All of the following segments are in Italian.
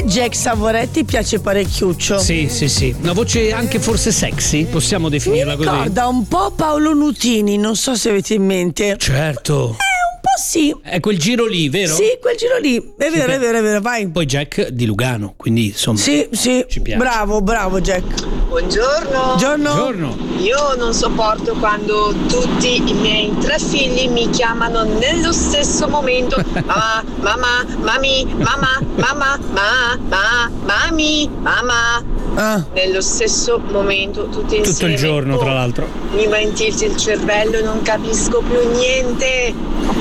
Jack Savoretti piace parecchiuccio. Sì. Una voce anche forse sexy, possiamo definirla così. Mi ricorda un po' Paolo Nutini, non so se avete in mente. Certo. Un po' sì. È quel giro lì, vero? Sì, quel giro lì. È vero, vai. Poi Jack di Lugano, quindi insomma. Sì. Ci piace. Bravo Jack. Buongiorno. Io non sopporto quando tutti i miei 3 figli mi chiamano nello stesso momento. Mamma, mami, mamma, mami, mamma. Nello stesso momento, tutti insieme. Tutto il giorno, tra l'altro. Mi va in tilt il cervello e non capisco più niente.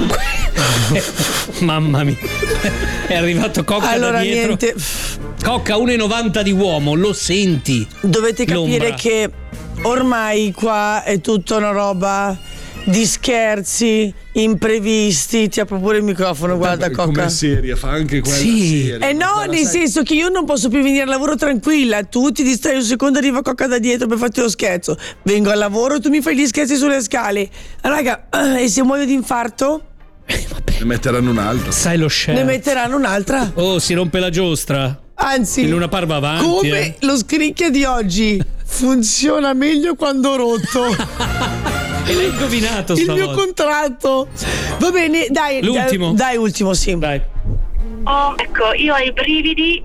Mamma mia. È arrivato Cocca da dietro. Niente. Cocca 1,90 di uomo, lo senti? Dovete capire L'ombra. che ormai qua è tutta una roba di scherzi, imprevisti. Ti apro pure il microfono, guarda Cocca. Come seria, fa anche quella seria. No, nel senso che io non posso più venire al lavoro tranquilla. Tu ti distrai un secondo, arriva Cocca da dietro per farti lo scherzo. Vengo al lavoro, tu mi fai gli scherzi sulle scale. Raga, e se muoio di infarto? Ne metteranno un'altra. Sai lo chef. Ne metteranno un'altra? Oh, si rompe la giostra. Anzi, in una parva avanti. Come lo scricchia di oggi funziona meglio quando rotto. E l'hai indovinato il stavolta. mio contratto. Va bene, dai. L'ultimo. Dai, ultimo, sì. Dai. Oh, ecco, io ho i brividi.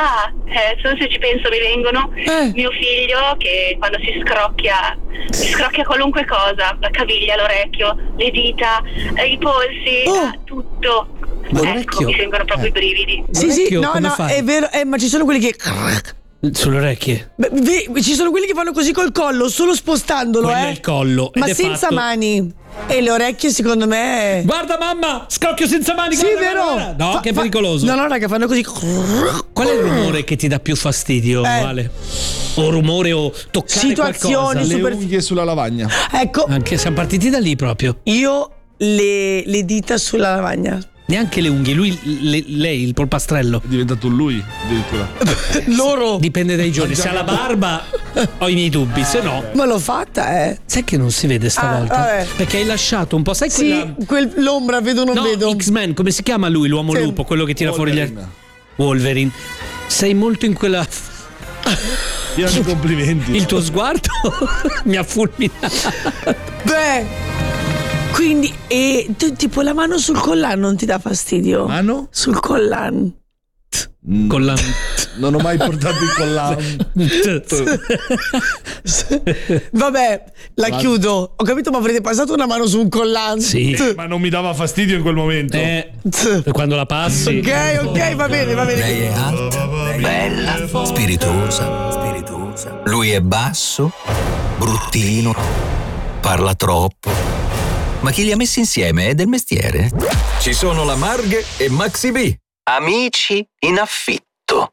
Solo se ci penso mi vengono. Mio figlio che quando si scrocchia qualunque cosa, la caviglia, l'orecchio, le dita, i polsi, tutto. Ecco, mi vengono proprio i brividi. Sì, no, è vero, ma ci sono quelli che sulle orecchie. Ci sono quelli che fanno così col collo, solo spostandolo, Quello è il collo. ma ed è senza fatto... mani. E le orecchie secondo me. Guarda mamma, scrocchio senza mani. Sì, guarda, vero. guarda. No, che è pericoloso. No, raga, fanno così. Qual è il rumore che ti dà più fastidio, Vale? O rumore o toccare situazioni qualcosa? Le unghie sulla lavagna. Ecco. Anche siamo partiti da lì proprio. Io le dita sulla lavagna. Neanche le unghie, lei, il polpastrello. È diventato un lui, addirittura. Loro. Dipende dai giorni. Se ha la barba ho i miei dubbi, se no. Ma l'ho fatta, Sai che non si vede stavolta? Vabbè. Perché hai lasciato un po', sai sì, l'ombra vedo non vedo. X-Men, come si chiama lui, l'uomo lupo, quello che tira fuori gli Wolverine. Sei molto in quella. Pieno di complimenti. Il tuo sguardo mi ha fulminato. Beh. Quindi, tipo la mano sul collan non ti dà fastidio? Mano? Sul collan. Collan. Non ho mai portato il collan. Vabbè, la chiudo. Ho capito, ma avrete passato una mano su un collan? Sì. Ma non mi dava fastidio in quel momento. Quando la passi. Ok, va bene. Lei è alta, bella, spiritosa. Lui è basso, bruttino, parla troppo. Ma chi li ha messi insieme è del mestiere. Ci sono la Marghe e Maxi B. Amici in affitto.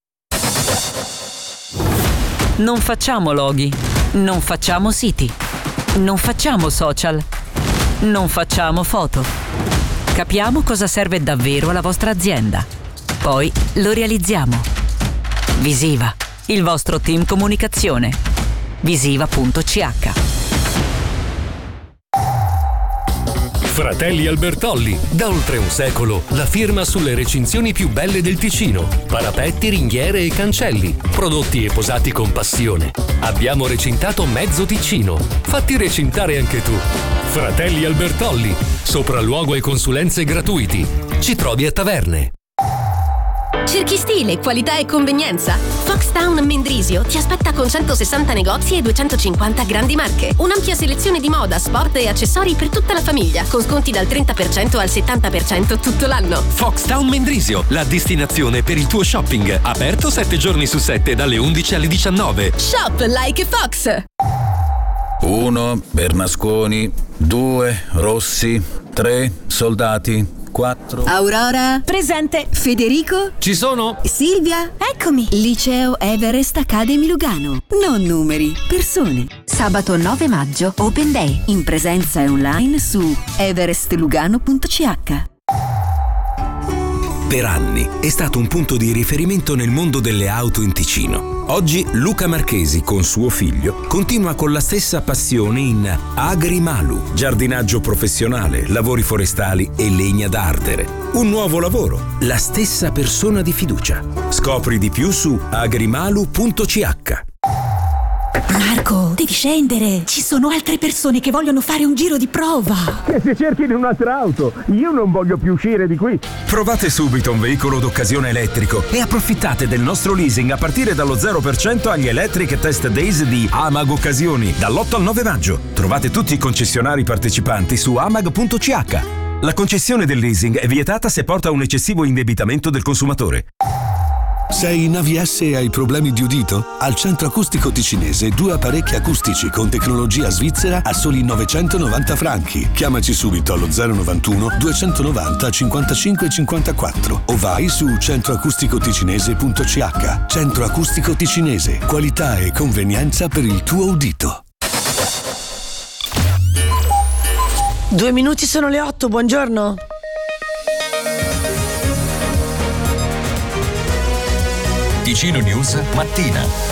Non facciamo loghi, non facciamo siti, non facciamo social, non facciamo foto. Capiamo cosa serve davvero alla vostra azienda. Poi lo realizziamo. Visiva, il vostro team comunicazione. Visiva.ch. Fratelli Albertolli, da oltre un secolo, la firma sulle recinzioni più belle del Ticino. Parapetti, ringhiere e cancelli, prodotti e posati con passione. Abbiamo recintato mezzo Ticino. Fatti recintare anche tu. Fratelli Albertolli, sopralluogo e consulenze gratuiti. Ci trovi a Taverne. Cerchi stile, qualità e convenienza? Foxtown Mendrisio ti aspetta con 160 negozi e 250 grandi marche. Un'ampia selezione di moda, sport e accessori per tutta la famiglia, con sconti dal 30% al 70% tutto l'anno. Foxtown Mendrisio, la destinazione per il tuo shopping. Aperto 7 giorni su 7 dalle 11 alle 19. Shop like Fox! 1 Bernasconi, 2 Rossi, 3 Soldati, 4 Aurora. Presente. Federico. Ci sono. Silvia. Eccomi. Liceo Everest Academy Lugano. Non numeri, persone. Sabato 9 maggio, Open Day. In presenza e online su everestlugano.ch. Per anni è stato un punto di riferimento nel mondo delle auto in Ticino. Oggi Luca Marchesi con suo figlio continua con la stessa passione in Agrimalu, giardinaggio professionale, lavori forestali e legna da ardere. Un nuovo lavoro, la stessa persona di fiducia. Scopri di più su agrimalu.ch. Marco, devi scendere. Ci sono altre persone che vogliono fare un giro di prova. Che si cerchino un'altra auto. Io non voglio più uscire di qui. Provate subito un veicolo d'occasione elettrico e approfittate del nostro leasing a partire dallo 0% agli Electric Test Days di Amag Occasioni dall'8 al 9 maggio. Trovate tutti i concessionari partecipanti su amag.ch. La concessione del leasing è vietata se porta a un eccessivo indebitamento del consumatore. Sei in AVS e hai problemi di udito? Al Centro Acustico Ticinese 2 apparecchi acustici con tecnologia svizzera a soli 990 franchi. Chiamaci subito allo 091 290 55 54 o vai su centroacusticoticinese.ch. Centro Acustico Ticinese, qualità e convenienza per il tuo udito. 2 minuti sono le 8, buongiorno. Ticino News mattina.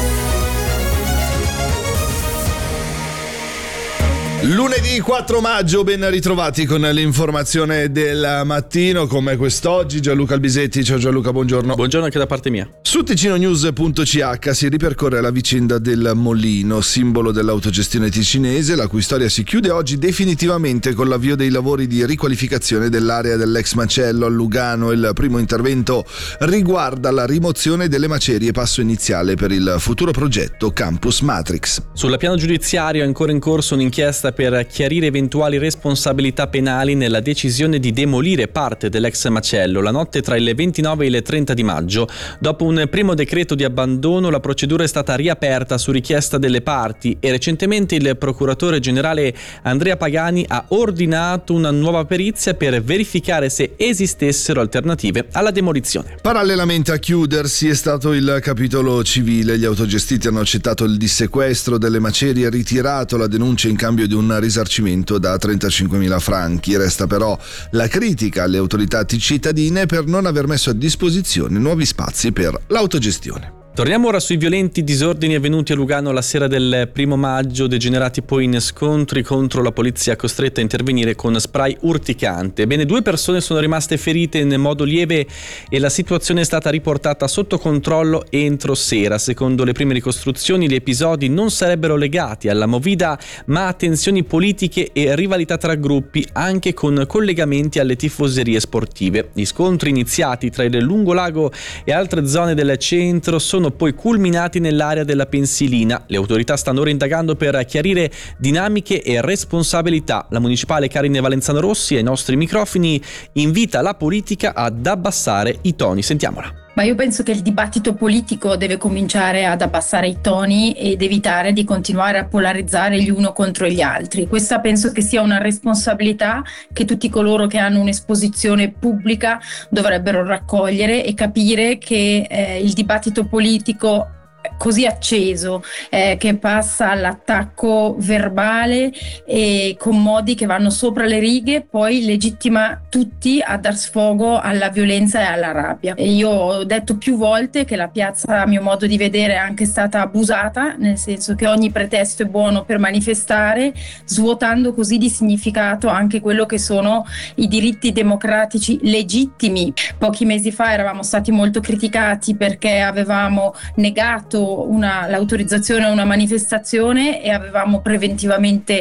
Lunedì 4 maggio, ben ritrovati con l'informazione del mattino, come quest'oggi. Gianluca Albisetti, ciao Gianluca, buongiorno. Buongiorno anche da parte mia. Su ticinonews.ch si ripercorre la vicenda del Molino, simbolo dell'autogestione ticinese, la cui storia si chiude oggi definitivamente con l'avvio dei lavori di riqualificazione dell'area dell'ex macello a Lugano. Il primo intervento riguarda la rimozione delle macerie, passo iniziale per il futuro progetto Campus Matrix. Sul piano giudiziario è ancora in corso un'inchiesta per chiarire eventuali responsabilità penali nella decisione di demolire parte dell'ex macello la notte tra il 29 e il 30 di maggio. Dopo un primo decreto di abbandono, la procedura è stata riaperta su richiesta delle parti e recentemente il procuratore generale Andrea Pagani ha ordinato una nuova perizia per verificare se esistessero alternative alla demolizione. Parallelamente a chiudersi è stato il capitolo civile. Gli autogestiti hanno accettato il dissequestro delle macerie e ritirato la denuncia in cambio di un risarcimento da 35.000 franchi. Resta però la critica alle autorità cittadine per non aver messo a disposizione nuovi spazi per l'autogestione. Torniamo ora sui violenti disordini avvenuti a Lugano la sera del 1 maggio, degenerati poi in scontri contro la polizia costretta a intervenire con spray urticante. Ebbene, 2 persone sono rimaste ferite in modo lieve e la situazione è stata riportata sotto controllo entro sera. Secondo le prime ricostruzioni, gli episodi non sarebbero legati alla movida, ma a tensioni politiche e rivalità tra gruppi, anche con collegamenti alle tifoserie sportive. Gli scontri iniziati tra il Lungolago e altre zone del centro sono poi culminati nell'area della Pensilina. Le autorità stanno ora indagando per chiarire dinamiche e responsabilità. La municipale Karine Valenzano Rossi ai nostri microfoni invita la politica ad abbassare i toni. Sentiamola. Ma io penso che il dibattito politico deve cominciare ad abbassare i toni ed evitare di continuare a polarizzare gli uno contro gli altri. Questa penso che sia una responsabilità che tutti coloro che hanno un'esposizione pubblica dovrebbero raccogliere e capire che il dibattito politico così acceso che passa all'attacco verbale e con modi che vanno sopra le righe poi legittima tutti a dar sfogo alla violenza e alla rabbia. E io ho detto più volte che la piazza, a mio modo di vedere, è anche stata abusata, nel senso che ogni pretesto è buono per manifestare, svuotando così di significato anche quello che sono i diritti democratici legittimi. Pochi mesi fa eravamo stati molto criticati perché avevamo negato l'autorizzazione a una manifestazione e avevamo preventivamente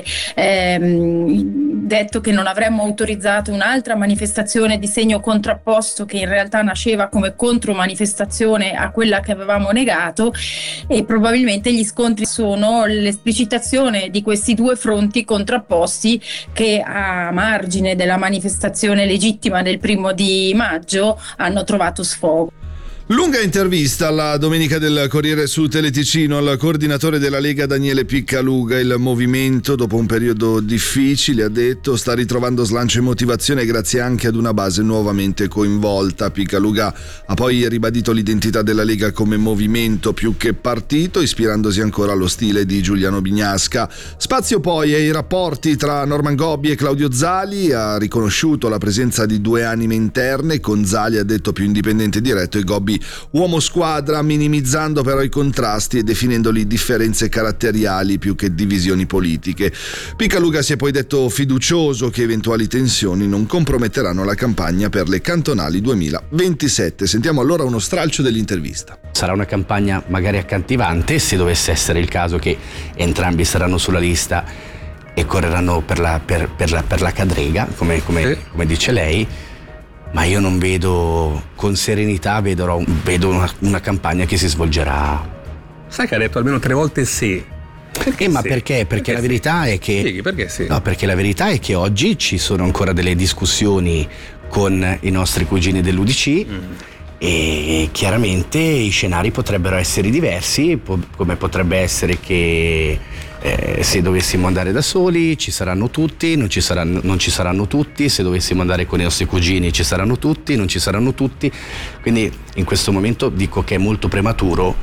detto che non avremmo autorizzato un'altra manifestazione di segno contrapposto che in realtà nasceva come contromanifestazione a quella che avevamo negato, e probabilmente gli scontri sono l'esplicitazione di questi 2 fronti contrapposti che a margine della manifestazione legittima del 1 di maggio hanno trovato sfogo. Lunga intervista alla domenica del Corriere su Teleticino al coordinatore della Lega Daniele Piccaluga. Il movimento, dopo un periodo difficile, ha detto, sta ritrovando slancio e motivazione grazie anche ad una base nuovamente coinvolta. Piccaluga ha poi ribadito l'identità della Lega come movimento più che partito, ispirandosi ancora allo stile di Giuliano Bignasca. Spazio poi ai rapporti tra Norman Gobbi e Claudio Zali. Ha riconosciuto la presenza di due anime interne, con Zali ha detto più indipendente e diretto e Gobbi uomo squadra, minimizzando però i contrasti e definendoli differenze caratteriali più che divisioni politiche. Piccaluga si è poi detto fiducioso che eventuali tensioni non comprometteranno la campagna per le cantonali 2027. Sentiamo allora uno stralcio dell'intervista. Sarà una campagna magari accattivante se dovesse essere il caso che entrambi saranno sulla lista e correranno per la cadrega, come dice lei. Ma io non vedo, con serenità vedo una campagna che si svolgerà. Sai che ha detto almeno 3 volte sì. Ma perché? Perché la verità è che. Spieghi, perché sì? No, perché la verità è che oggi ci sono ancora delle discussioni con i nostri cugini dell'UDC. E chiaramente i scenari potrebbero essere diversi, come potrebbe essere che se dovessimo andare da soli ci saranno tutti, non ci saranno tutti, se dovessimo andare con i nostri cugini ci saranno tutti, non ci saranno tutti. Quindi in questo momento dico che è molto prematuro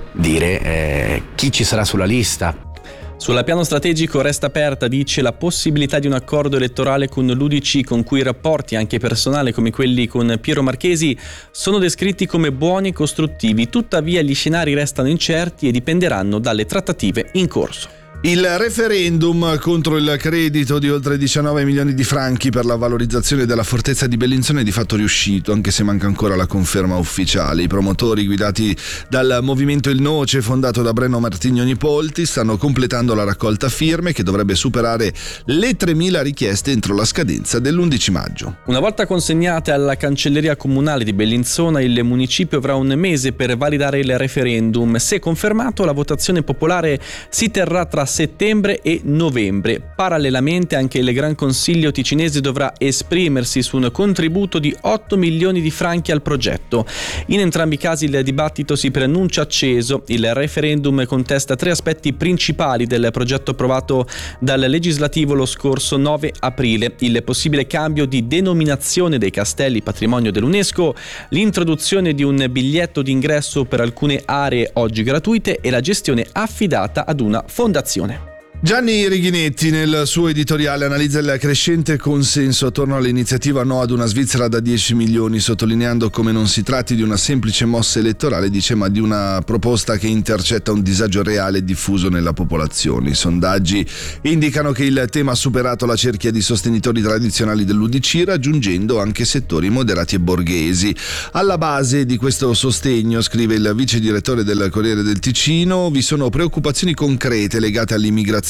dire chi ci sarà sulla lista. Sul piano strategico resta aperta, dice, la possibilità di un accordo elettorale con l'UDC, con cui i rapporti anche personali come quelli con Piero Marchesi sono descritti come buoni e costruttivi. Tuttavia gli scenari restano incerti e dipenderanno dalle trattative in corso. Il referendum contro il credito di oltre 19 milioni di franchi per la valorizzazione della fortezza di Bellinzona è di fatto riuscito, anche se manca ancora la conferma ufficiale. I promotori, guidati dal movimento Il Noce, fondato da Breno Martignoni Polti, stanno completando la raccolta firme che dovrebbe superare le 3.000 richieste entro la scadenza dell'11 maggio. Una volta consegnate alla cancelleria comunale di Bellinzona, il municipio avrà un mese per validare il referendum. Se confermato, la votazione popolare si terrà tra settembre e novembre. Parallelamente anche il Gran Consiglio ticinese dovrà esprimersi su un contributo di 8 milioni di franchi al progetto. In entrambi i casi il dibattito si preannuncia acceso. Il referendum contesta 3 aspetti principali del progetto approvato dal legislativo lo scorso 9 aprile: il possibile cambio di denominazione dei castelli patrimonio dell'UNESCO, l'introduzione di un biglietto d'ingresso per alcune aree oggi gratuite e la gestione affidata ad una fondazione. Gianni Righinetti nel suo editoriale analizza il crescente consenso attorno all'iniziativa No ad una Svizzera da 10 milioni, sottolineando come non si tratti di una semplice mossa elettorale, dice, ma di una proposta che intercetta un disagio reale e diffuso nella popolazione. I sondaggi indicano che il tema ha superato la cerchia di sostenitori tradizionali dell'UDC, raggiungendo anche settori moderati e borghesi. Alla base di questo sostegno, scrive il vice direttore del Corriere del Ticino, vi sono preoccupazioni concrete legate all'immigrazione